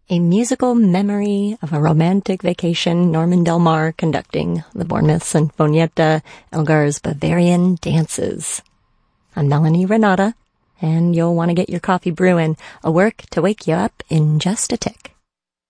A musical memory of a romantic vacation, Norman Del Mar conducting the Bournemouth Sinfonietta, Elgar's Bavarian Dances. I'm Melanie Renata, and you'll want to get your coffee brewing, a work to wake you up in just a tick.